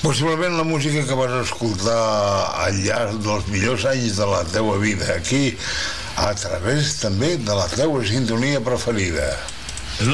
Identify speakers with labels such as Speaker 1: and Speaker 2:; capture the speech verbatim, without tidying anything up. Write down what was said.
Speaker 1: Possiblement la música que vas escoltar al llarg dels millors anys de la teua vida, aquí, a través també de la teua sintonia preferida.